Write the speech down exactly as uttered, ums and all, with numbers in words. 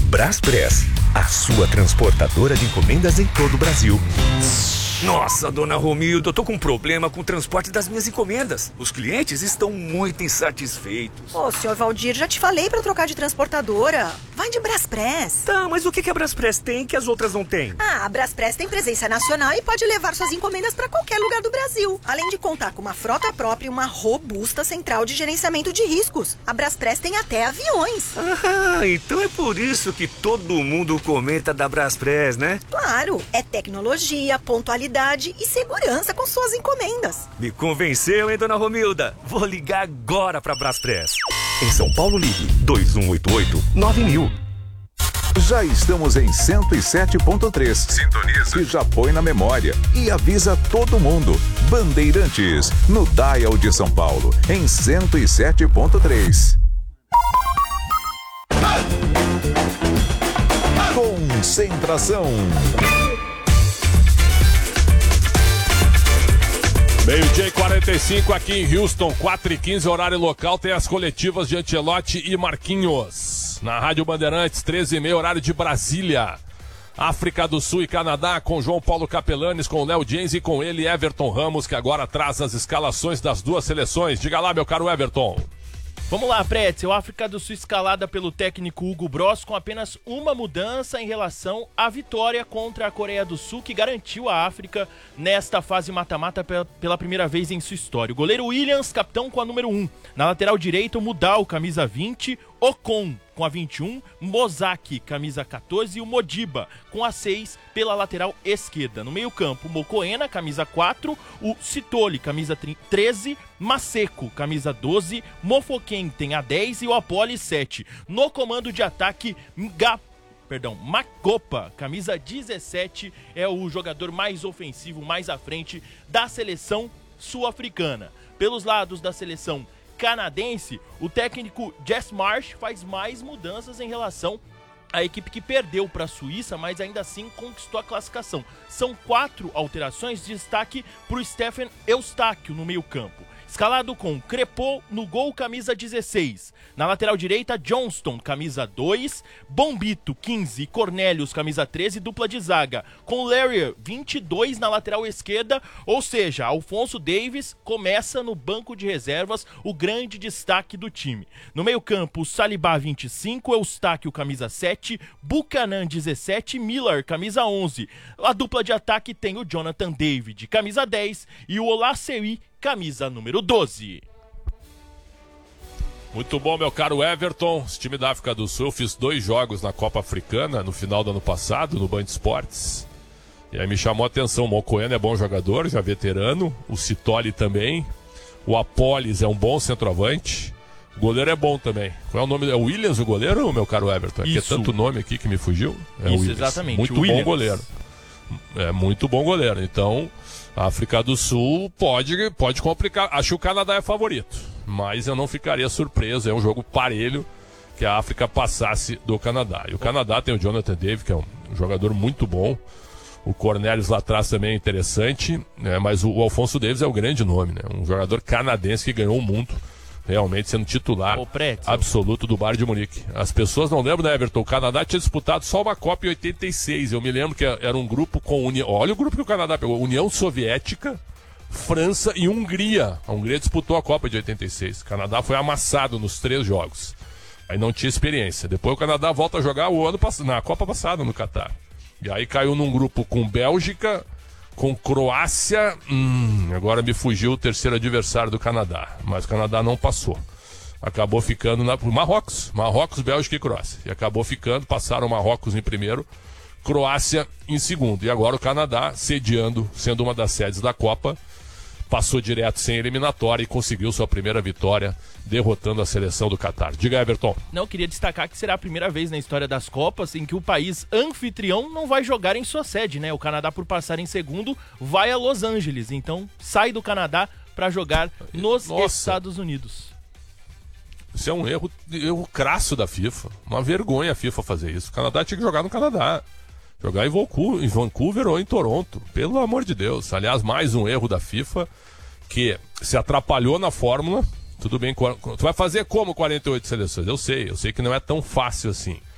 Braspress, a sua transportadora de encomendas em todo o Brasil. Nossa, dona Romilda, eu tô com um problema com o transporte das minhas encomendas. Os clientes estão muito insatisfeitos. Ô, senhor Valdir, já te falei pra trocar de transportadora. Vai de Braspress. Tá, mas o que que a Braspress tem que as outras não têm? Ah, a Braspress tem presença nacional e pode levar suas encomendas pra qualquer lugar do Brasil. Além de contar com uma frota própria e uma robusta central de gerenciamento de riscos. A Braspress tem até aviões. Ah, então é por isso que todo mundo comenta da Braspress, né? Claro, é tecnologia, pontualidade e segurança com suas encomendas. Me convenceu, hein, dona Romilda? Vou ligar agora pra Braspress. Em São Paulo, ligue dois um oito oito nove mil. Já estamos em cento e sete ponto três. Sintoniza. E já põe na memória. E avisa todo mundo. Bandeirantes, no Dial de São Paulo, em cento e sete ponto três. Concentração. Meio-dia e quarenta e cinco aqui em Houston, quatro e quinze, horário local, tem as coletivas de Ancelotti e Marquinhos. Na Rádio Bandeirantes, treze e meia, horário de Brasília. África do Sul e Canadá, com João Paulo Capelanes, com Léo James e com ele, Everton Ramos, que agora traz as escalações das duas seleções. Diga lá, meu caro Everton. Vamos lá, Pretzel. África do Sul escalada pelo técnico Hugo Bross com apenas uma mudança em relação à vitória contra a Coreia do Sul, que garantiu a África nesta fase mata-mata pela primeira vez em sua história. O goleiro Williams, capitão com a número um. Na lateral direita, o Mudal, camisa vinte. Ocon com a vinte e um, Mozaki, camisa catorze, e o Modiba com a seis pela lateral esquerda. No meio campo, o Mokoena, camisa quatro, o Sitoli, camisa treze, Maseko, camisa doze, Mofoken tem a dez e o Apoli sete. No comando de ataque, Mga... Perdão, Makopa, camisa dezessete, é o jogador mais ofensivo, mais à frente da seleção sul-africana. Pelos lados da seleção canadense, o técnico Jess Marsh faz mais mudanças em relação à equipe que perdeu para a Suíça, mas ainda assim conquistou a classificação. São quatro alterações, de destaque para o Stephen Eustáquio no meio campo. Escalado com Crepô no gol, camisa dezesseis. Na lateral direita, Johnston, camisa dois. Bombito, quinze. Cornelius, camisa treze, dupla de zaga. Com Larrier, vinte e dois na lateral esquerda. Ou seja, Alfonso Davis começa no banco de reservas, o grande destaque do time. No meio campo, Saliba, vinte e cinco. Eustáquio, camisa sete. Buchanan, dezessete. Miller, camisa onze. A dupla de ataque tem o Jonathan David, camisa dez. E o Olasewi, camisa número doze. Muito bom, meu caro Everton. Esse time da África do Sul, eu fiz dois jogos na Copa Africana no final do ano passado, no Band Esportes. E aí me chamou a atenção, o Mokoena é bom jogador, já veterano. O Sitoli também. O Apolis é um bom centroavante. O goleiro é bom também. Qual é o nome? É o Williams o goleiro, meu caro Everton? Aqui é tanto nome aqui que me fugiu. É Isso, o exatamente. Muito o bom goleiro. É muito bom goleiro. Então, a África do Sul pode, pode complicar. Acho que o Canadá é favorito, mas eu não ficaria surpreso. É um jogo parelho que a África passasse do Canadá. E o Canadá tem o Jonathan David, que é um jogador muito bom. O Cornelius lá atrás também é interessante, né? Mas o, o Alfonso Davis é o grande nome, né? Um jogador canadense que ganhou o mundo, realmente sendo titular absoluto do Bayern de Munique. As pessoas não lembram, né, Everton? O Canadá tinha disputado só uma Copa em oitenta e seis. Eu me lembro que era um grupo com União. Olha o grupo que o Canadá pegou: União Soviética, França e Hungria. A Hungria disputou a Copa de oitenta e seis. O Canadá foi amassado nos três jogos. Aí não tinha experiência. Depois o Canadá volta a jogar o ano passado, na Copa passada no Catar. E aí caiu num grupo com Bélgica, com Croácia. Hum, agora me fugiu o terceiro adversário do Canadá. Mas o Canadá não passou. Acabou ficando na Marrocos. Marrocos, Bélgica e Croácia. E acabou ficando, passaram Marrocos em primeiro, Croácia em segundo. E agora o Canadá, sediando, sendo uma das sedes da Copa, passou direto sem eliminatória e conseguiu sua primeira vitória, derrotando a seleção do Catar. Diga, Everton. Não, queria destacar que será a primeira vez na história das Copas em que o país anfitrião não vai jogar em sua sede, né? O Canadá, por passar em segundo, vai a Los Angeles. Então, sai do Canadá para jogar nos Nossa. Estados Unidos. Isso é um erro, erro crasso da FIFA. Uma vergonha a FIFA fazer isso. O Canadá tinha que jogar no Canadá. Jogar em Vancouver, em Vancouver ou em Toronto. Pelo amor de Deus. Aliás, mais um erro da FIFA que se atrapalhou na fórmula. Tudo bem, tu vai fazer como quarenta e oito seleções? Eu sei, eu sei que não é tão fácil assim.